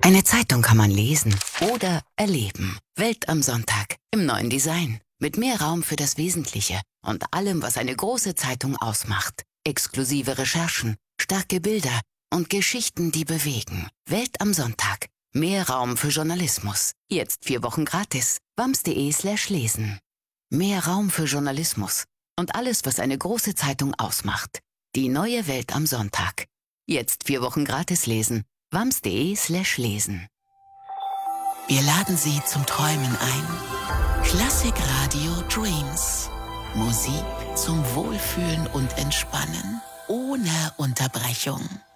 Eine Zeitung kann man lesen oder erleben. Welt am Sonntag im neuen Design. Mit mehr Raum für das Wesentliche und allem, was eine große Zeitung ausmacht. Exklusive Recherchen, starke Bilder und Geschichten, die bewegen. Welt am Sonntag. Mehr Raum für Journalismus. Jetzt 4 Wochen gratis. wams.de/lesen. Mehr Raum für Journalismus und alles, was eine große Zeitung ausmacht. Die neue Welt am Sonntag. Jetzt 4 Wochen gratis lesen. wams.de/lesen. Wir laden Sie zum Träumen ein. Klassikradio Dreams. Musik zum Wohlfühlen und Entspannen ohne Unterbrechung.